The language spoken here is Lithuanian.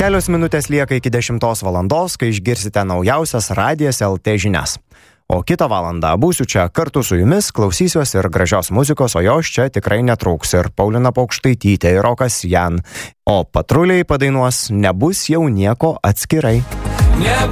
Kelios minutės lieka iki 10 valandos, kai išgirsite naujausias Radijas LT žinias. O kitą valandą būsiu čia kartu su jumis, klausysiuos ir gražios muzikos, o jos čia tikrai netrūks ir Paulina Paukštaitytė, ir Rokas Jan. O patruliai padainuos Nebus jau nieko atskirai.